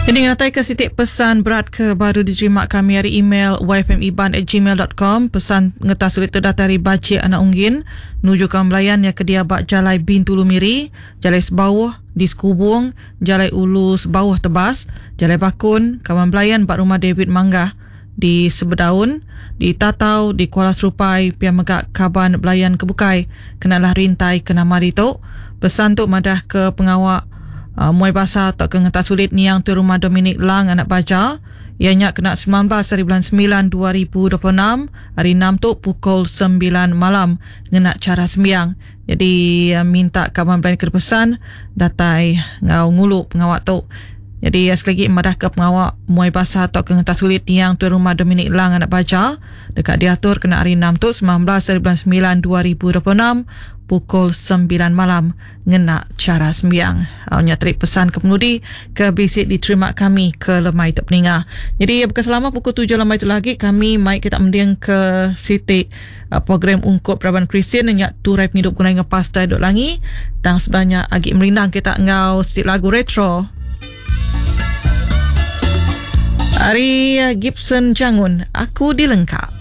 Jadi ngatai ke sitik pesan berat ke baru diterima kami hari email yfmiban@gmail.com. Pesan ngetas sulit tu datari baca anak unggin nuju ke Melayan yang kedia bak Jalai Bintulu Miri, Jalai Sebawah di Sekubung, Jalai Ulus Bawah Tebas, Jalai Bakun, Kawan Melayan bak Rumah David Manggah di Sebedaun, di Tatau, di Kuala Serupai, Pian Megak Kaban Belayan Kebukai, kenalah rintai kena mari tu. Pesan tu madah ke pengawak Muay Basah atau ke ngetas sulit ni yang tu Rumah Dominik Lang anak baja. Ianya kena 19 hari bulan 9 2026 hari 6 tu pukul 9 malam ngena cara sembiang. Jadi minta kawan Belayan ke pesan datai ngau ngulu pengawak tu. Jadi sekali lagi madah ke pengawak Muay Basah atau ke ngetas sulit ni yang tu Rumah Dominik Lang anak baja dekat diatur kena hari 6 tu 19 hari bulan 9 2026 pukul 9 malam ngena cara sembiang. Awaknya terik pesan ke pengundi ke bisik diterima kami ke lemai tak peningah. Jadi bukan selama pukul 7 lemai tu lagi kami mai kita mendiang ke sitik program ungkup Peraban Kristian yang turai penghidup guna ngepas tai duk langi. Dan sebenarnya agak merindang kita ngau sitik lagu retro. Ari Gibson Jangun, Aku Dilengkap.